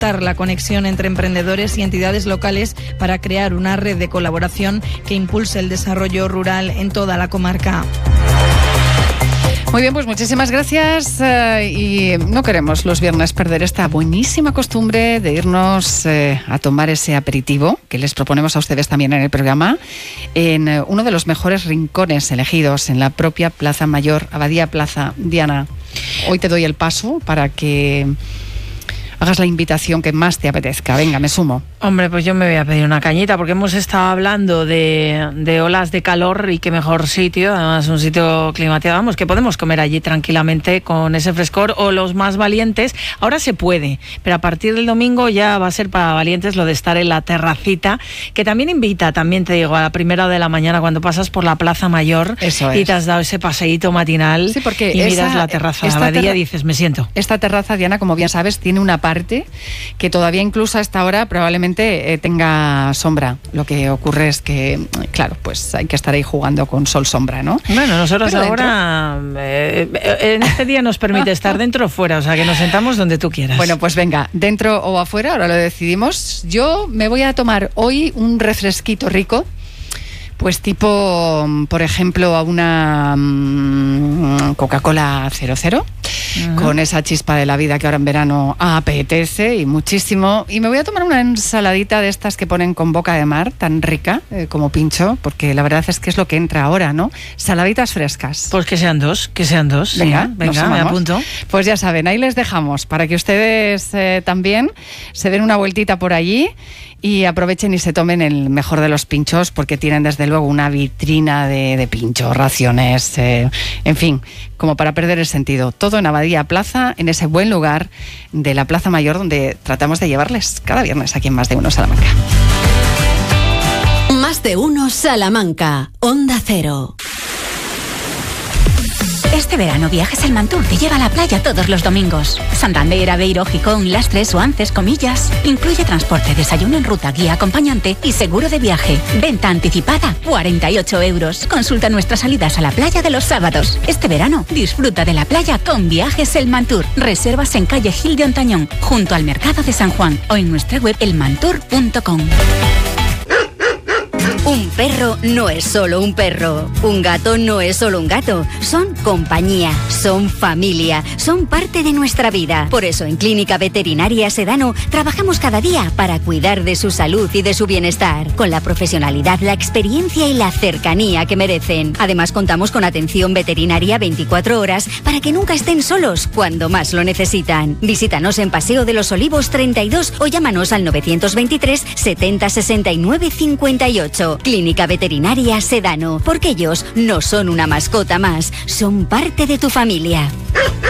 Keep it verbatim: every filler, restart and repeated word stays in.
la conexión entre emprendedores y entidades locales para crear una red de colaboración que impulse el desarrollo rural en toda la comarca. Muy bien, pues muchísimas gracias eh, y no queremos los viernes perder esta buenísima costumbre de irnos eh, a tomar ese aperitivo que les proponemos a ustedes también en el programa en eh, uno de los mejores rincones elegidos en la propia Plaza Mayor, Abadía Plaza. Diana, hoy te doy el paso para que hagas la invitación que más te apetezca. Venga, me sumo. Hombre, pues yo me voy a pedir una cañita, porque hemos estado hablando de, de olas de calor y qué mejor sitio, además un sitio climatizado, vamos, que podemos comer allí tranquilamente con ese frescor, o los más valientes. Ahora se puede, pero a partir del domingo ya va a ser para valientes lo de estar en la terracita, que también invita, también te digo, a la primera de la mañana cuando pasas por la Plaza Mayor. Eso es. Y te has dado ese paseíto matinal. Sí, porque y miras esa, la terraza de la Abadía terra- y dices, me siento. Esta terraza, Diana, como bien sabes, tiene una parte que todavía incluso a esta hora probablemente Eh, tenga sombra. Lo que ocurre es que, claro, pues hay que estar ahí jugando con sol-sombra, ¿no? Bueno, nosotros Pero ahora eh, en este día nos permite estar dentro o fuera, o sea que nos sentamos donde tú quieras. Bueno, pues venga, dentro o afuera, ahora lo decidimos. Yo me voy a tomar hoy un refresquito rico, pues tipo, por ejemplo, a una um, Coca-Cola cero cero, uh-huh, con esa chispa de la vida que ahora en verano apetece y muchísimo. Y me voy a tomar una ensaladita de estas que ponen con boca de mar, tan rica eh, como pincho, porque la verdad es que es lo que entra ahora, ¿no? Saladitas frescas. Pues que sean dos, que sean dos. Venga, sí, venga, me apunto. Pues ya saben, ahí les dejamos para que ustedes eh, también se den una vueltita por allí y aprovechen y se tomen el mejor de los pinchos, porque tienen desde luego una vitrina de, de pinchos, raciones, eh, en fin, como para perder el sentido. Todo en Abadía Plaza, en ese buen lugar de la Plaza Mayor donde tratamos de llevarles cada viernes aquí en Más de Uno Salamanca. Más de Uno Salamanca, Onda Cero. Este verano Viajes El Mantur te lleva a la playa todos los domingos. Santander, Aveiro, Gijón, Lastres, Oances, Comillas. Incluye transporte, desayuno en ruta, guía acompañante y seguro de viaje. Venta anticipada, cuarenta y ocho euros. Consulta nuestras salidas a la playa de los sábados. Este verano disfruta de la playa con Viajes El Mantur. Reservas en calle Gil de Ontañón, junto al Mercado de San Juan, o en nuestra web el mantur punto com. Un perro no es solo un perro. Un gato no es solo un gato. Son compañía, son familia, son parte de nuestra vida. Por eso en Clínica Veterinaria Sedano trabajamos cada día para cuidar de su salud y de su bienestar, con la profesionalidad, la experiencia y la cercanía que merecen. Además contamos con atención veterinaria veinticuatro horas para que nunca estén solos cuando más lo necesitan. Visítanos en Paseo de los Olivos treinta y dos o llámanos al novecientos veintitrés setenta sesenta y nueve cincuenta y ocho. Clínica Veterinaria Sedano, porque ellos no son una mascota más, son parte de tu familia.